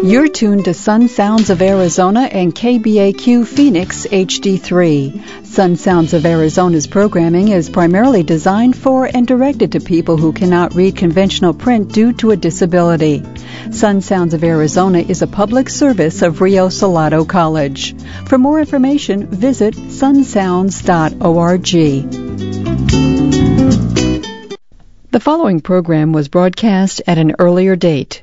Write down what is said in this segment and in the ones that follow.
You're tuned to Sun Sounds of Arizona and KBAQ Phoenix HD3. Sun Sounds of Arizona's programming is primarily designed for and directed to people who cannot read conventional print due to a disability. Sun Sounds of Arizona is a public service of Rio Salado College. For more information, visit sunsounds.org. The following program was broadcast at an earlier date.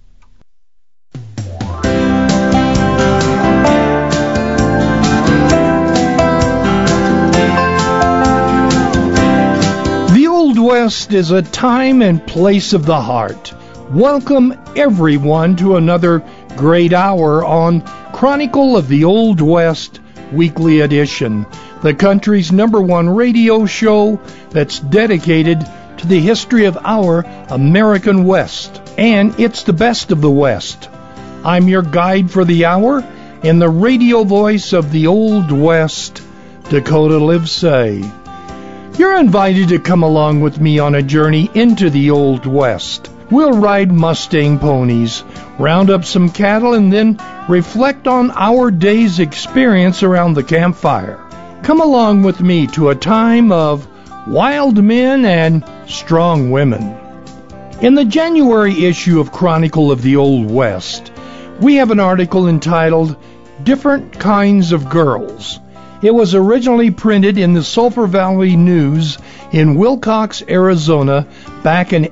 The Old West is a time and place of the heart. Welcome everyone to another great hour on Chronicle of the Old West Weekly Edition, the country's #1 radio show that's dedicated to the history of our American West, and it's the best of the West. I'm your guide for the hour, and the radio voice of the Old West, Dakota Livesay. You're invited to come along with me on a journey into the Old West. We'll ride Mustang ponies, round up some cattle, and then reflect on our day's experience around the campfire. Come along with me to a time of wild men and strong women. In the January issue of Chronicle of the Old West, we have an article entitled Different Kinds of Girls. It was originally printed in the Sulphur Valley News in Wilcox, Arizona, back in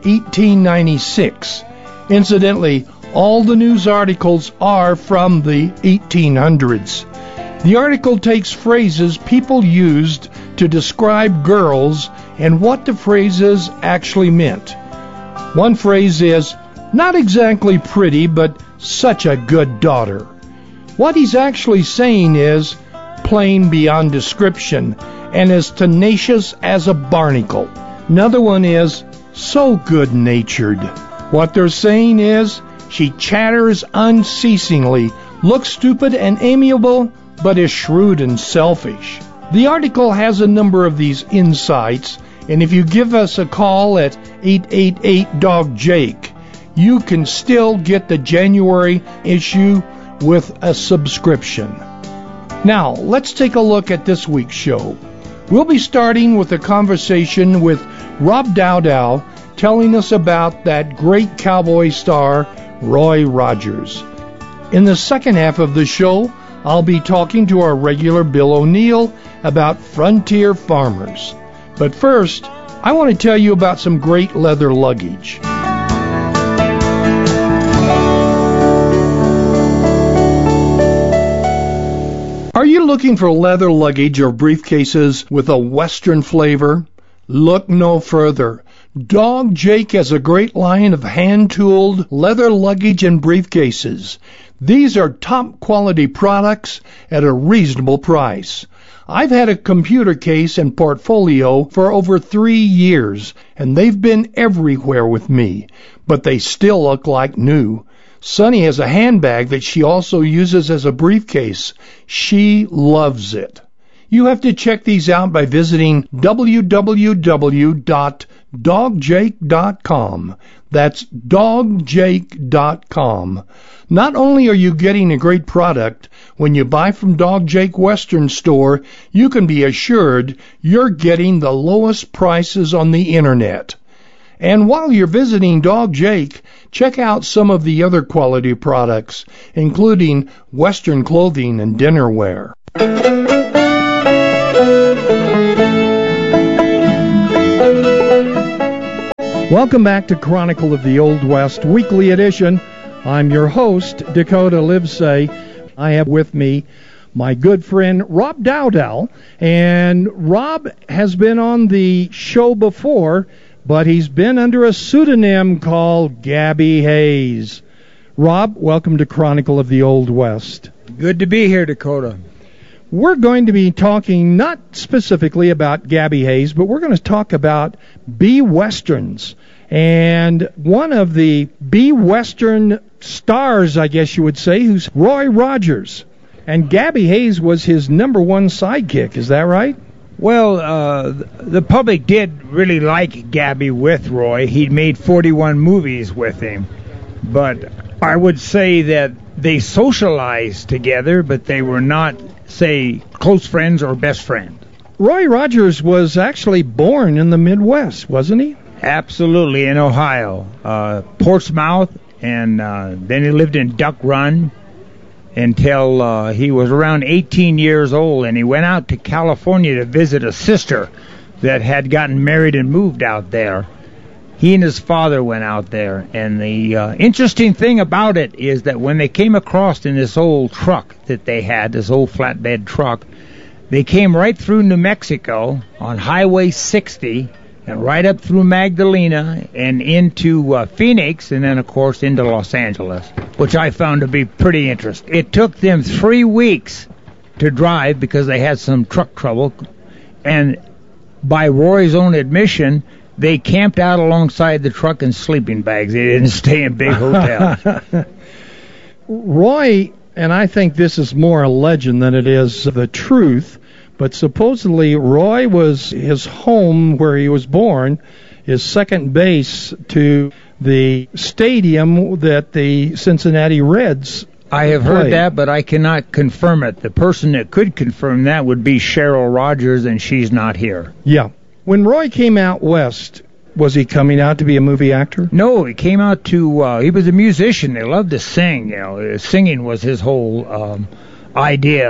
1896. Incidentally, all the news articles are from the 1800s. The article takes phrases people used to describe girls and what the phrases actually meant. One phrase is, not exactly pretty, but such a good daughter. What he's actually saying is, plain beyond description, and as tenacious as a barnacle. Another one is, so good-natured. What they're saying is, she chatters unceasingly, looks stupid and amiable, but is shrewd and selfish. The article has a number of these insights, and if you give us a call at 888-DOG-JAKE, you can still get the January issue with a subscription. Now, let's take a look at this week's show. We'll be starting with a conversation with Rob Dowdell telling us about that great cowboy star, Roy Rogers. In the second half of the show, I'll be talking to our regular Bill O'Neill about frontier farmers. But first, I want to tell you about some great leather luggage. Are you looking for leather luggage or briefcases with a Western flavor? Look no further. Dog Jake has a great line of hand-tooled leather luggage and briefcases. These are top-quality products at a reasonable price. I've had a computer case and portfolio for over 3 years, and they've been everywhere with me, but they still look like new. Sunny has a handbag that she also uses as a briefcase. She loves it. You have to check these out by visiting www.dogjake.com. That's dogjake.com. Not only are you getting a great product, when you buy from Dog Jake Western Store, you can be assured you're getting the lowest prices on the internet. And while you're visiting Dog Jake, check out some of the other quality products, including Western clothing and dinnerware. Welcome back to Chronicle of the Old West Weekly Edition. I'm your host, Dakota Livesay. I have with me my good friend Rob Dowdell, and Rob has been on the show before, but he's been under a pseudonym called Gabby Hayes. Rob, welcome to Chronicle of the Old West. Good to be here, Dakota. We're going to be talking not specifically about Gabby Hayes, but we're going to talk about B-Westerns. And one of the B-Western stars, I guess you would say, who's Roy Rogers. And Gabby Hayes was his #1 sidekick, is that right? Well, the public did really like Gabby with Roy. He'd made 41 movies with him. But I would say that they socialized together, but they were not, say, close friends or best friends. Roy Rogers was actually born in the Midwest, wasn't he? Absolutely, in Ohio, Portsmouth, and then he lived in Duck Run until he was around 18 years old, and he went out to California to visit a sister that had gotten married and moved out there. He and his father went out there, and the interesting thing about it is that when they came across in this old truck that they had, this old flatbed truck, they came right through New Mexico on Highway 60 and right up through Magdalena and into Phoenix, and then, of course, into Los Angeles, which I found to be pretty interesting. It took them 3 weeks to drive because they had some truck trouble, and by Roy's own admission, they camped out alongside the truck in sleeping bags. They didn't stay in big hotels. Roy, and I think this is more a legend than it is the truth, but supposedly Roy was his home where he was born, is second base to the stadium that the Cincinnati Reds I have heard that, but I cannot confirm it. The person that could confirm that would be Cheryl Rogers, and she's not here. Yeah. When Roy came out west, was he coming out to be a movie actor? No, he came out to, he was a musician. They loved to sing. You know, singing was his whole idea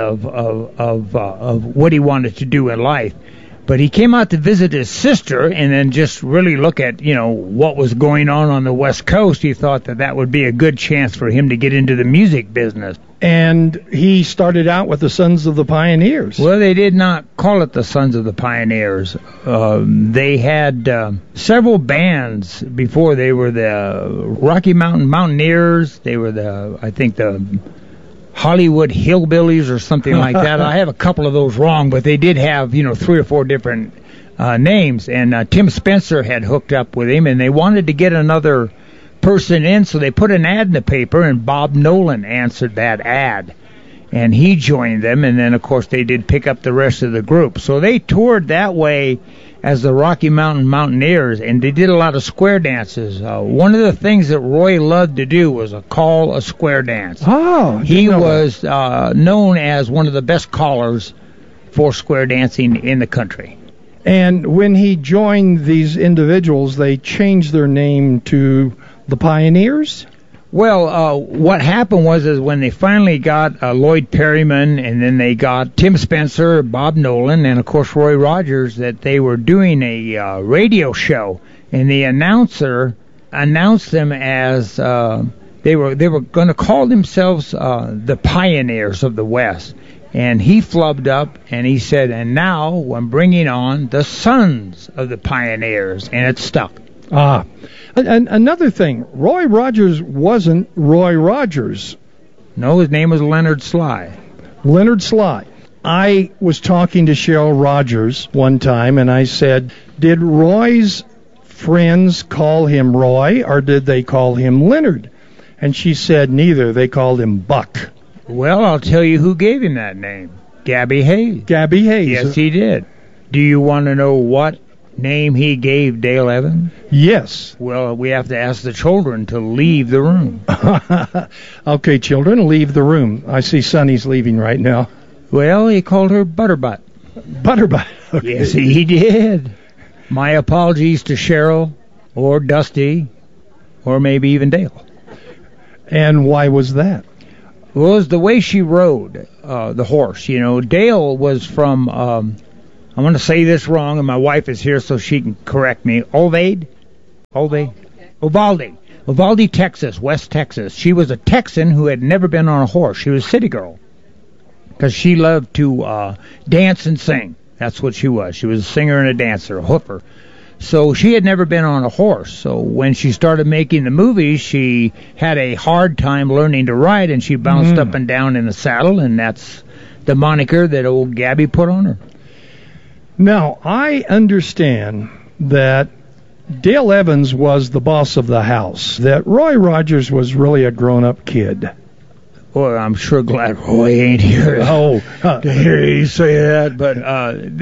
of what he wanted to do in life. But he came out to visit his sister and then just really look at, you know, what was going on the West Coast. He thought that that would be a good chance for him to get into the music business. And he started out with the Sons of the Pioneers. Well, they did not call it the Sons of the Pioneers. They had several bands before. They were the Rocky Mountain Mountaineers. They were the Hollywood Hillbillies or something like that. I have a couple of those wrong, but they did have, 3 or 4 different names. And Tim Spencer had hooked up with him, and they wanted to get another person in, so they put an ad in the paper, and Bob Nolan answered that ad. And he joined them, and then, of course, they did pick up the rest of the group. So they toured that way as the Rocky Mountain Mountaineers, and they did a lot of square dances. One of the things that Roy loved to do was call a square dance. Oh, he was known as one of the best callers for square dancing in the country. And when he joined these individuals, they changed their name to the Pioneers? Well, what happened was when they finally got Lloyd Perryman, and then they got Tim Spencer, Bob Nolan, and of course Roy Rogers, that they were doing a radio show, and the announcer announced them as they were going to call themselves the Pioneers of the West. And he flubbed up, and he said, "And now I'm bringing on the Sons of the Pioneers," and it stuck. And another thing, Roy Rogers wasn't Roy Rogers. No, his name was Leonard Sly. Leonard Sly. I was talking to Cheryl Rogers one time, and I said, did Roy's friends call him Roy, or did they call him Leonard? And she said neither. They called him Buck. Well, I'll tell you who gave him that name. Gabby Hayes. Gabby Hayes. Yes, he did. Do you want to know what name he gave Dale Evans? Yes. Well, we have to ask the children to leave the room. Okay, children, leave the room. I see Sonny's leaving right now. Well, he called her Butterbutt. Butterbutt. Okay. Yes, he did. My apologies to Cheryl or Dusty or maybe even Dale. And why was that? Well, it was the way she rode the horse. Dale was from... I'm going to say this wrong, and my wife is here so she can correct me. Uvalde, Texas, West Texas. She was a Texan who had never been on a horse. She was a city girl because she loved to dance and sing. That's what she was. She was a singer and a dancer, a hoofer. So she had never been on a horse. So when she started making the movies, she had a hard time learning to ride, and she bounced up and down in the saddle, and that's the moniker that old Gabby put on her. Now, I understand that Dale Evans was the boss of the house, that Roy Rogers was really a grown-up kid. Well, I'm sure glad Roy ain't here to hear you say that, but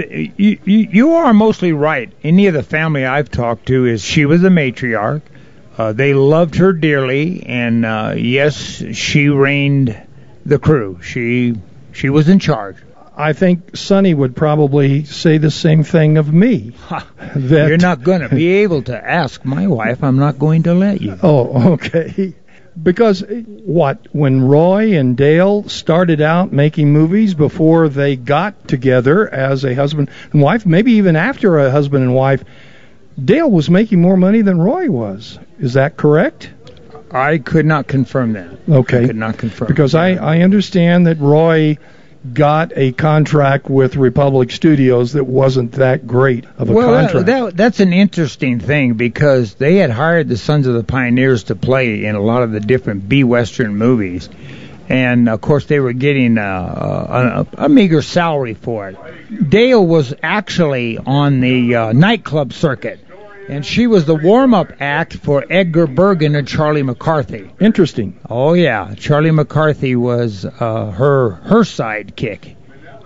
you are mostly right. Any of the family I've talked to is she was the matriarch. They loved her dearly, and yes, she reigned the crew. She was in charge. I think Sonny would probably say the same thing of me. That you're not going to be able to ask my wife. I'm not going to let you. Oh, okay. Because when Roy and Dale started out making movies before they got together as a husband and wife, maybe even after a husband and wife, Dale was making more money than Roy was. Is that correct? I could not confirm that. Okay. I could not confirm. Because I understand that Roy got a contract with Republic Studios that wasn't that great of a contract. That's an interesting thing, because they had hired the Sons of the Pioneers to play in a lot of the different B-Western movies. And, of course, they were getting a meager salary for it. Dale was actually on the nightclub circuit, and she was the warm-up act for Edgar Bergen and Charlie McCarthy. Interesting. Oh, yeah. Charlie McCarthy was her sidekick.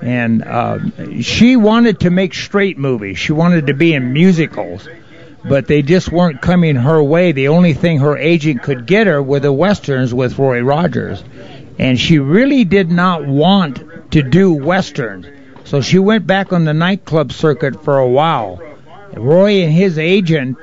And she wanted to make straight movies. She wanted to be in musicals. But they just weren't coming her way. The only thing her agent could get her were the Westerns with Roy Rogers. And she really did not want to do Westerns. So she went back on the nightclub circuit for a while. Roy and his agent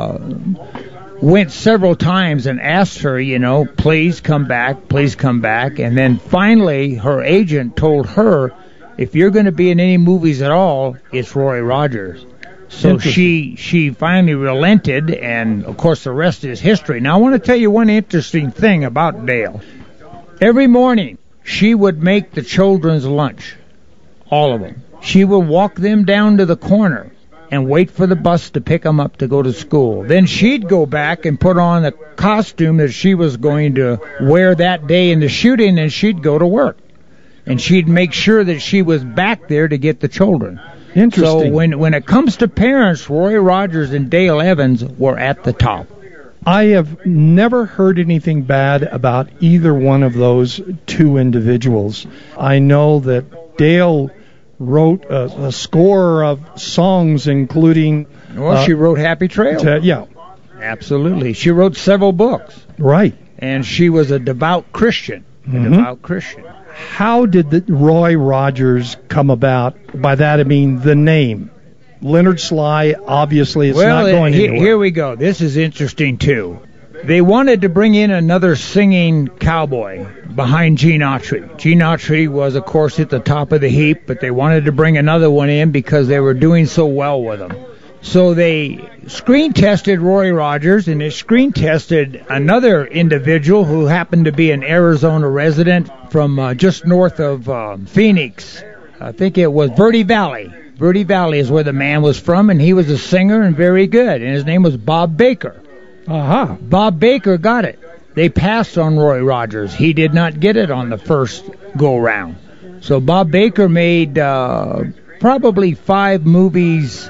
went several times and asked her, please come back, please come back. And then finally her agent told her, if you're going to be in any movies at all, it's Roy Rogers. So she finally relented, and of course the rest is history. Now I want to tell you one interesting thing about Dale. Every morning she would make the children's lunch, all of them. She would walk them down to the corner and wait for the bus to pick them up to go to school. Then she'd go back and put on the costume that she was going to wear that day in the shooting, and she'd go to work. And she'd make sure that she was back there to get the children. Interesting. So when it comes to parents, Roy Rogers and Dale Evans were at the top. I have never heard anything bad about either one of those two individuals. I know that Dale wrote a score of songs, including... Well, she wrote Happy Trails. Yeah. Absolutely. She wrote several books. Right. And she was a devout Christian. Devout Christian. How did the Roy Rogers come about? By that I mean the name. Leonard Sly, obviously, it's not going anywhere. Here we go. This is interesting, too. They wanted to bring in another singing cowboy behind Gene Autry. Gene Autry was, of course, at the top of the heap, but they wanted to bring another one in because they were doing so well with him. So they screen tested Roy Rogers, and they screen tested another individual who happened to be an Arizona resident from just north of Phoenix. I think it was Verde Valley. Verde Valley is where the man was from, and he was a singer and very good, and his name was Bob Baker. Uh-huh. Bob Baker got it. They passed on Roy Rogers. He did not get it on the first go-round. So Bob Baker made probably 5 movies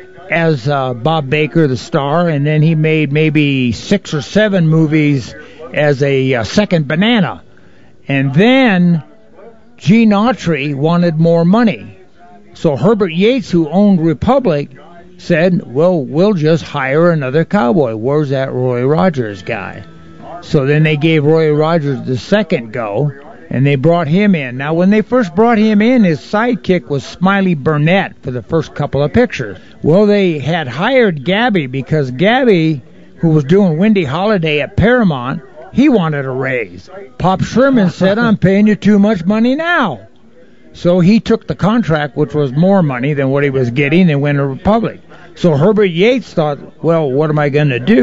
as Bob Baker, the star, and then he made maybe 6 or 7 movies as a second banana. And then Gene Autry wanted more money. So Herbert Yates, who owned Republic, said, well, we'll just hire another cowboy. Where's that Roy Rogers guy? So then they gave Roy Rogers the second go, and they brought him in. Now, when they first brought him in, his sidekick was Smiley Burnett for the first couple of pictures. Well, they had hired Gabby because Gabby, who was doing Wendy Holiday at Paramount, he wanted a raise. Pop Sherman said, I'm paying you too much money now. So he took the contract, which was more money than what he was getting, and went to Republic. So Herbert Yates thought, well, what am I going to do?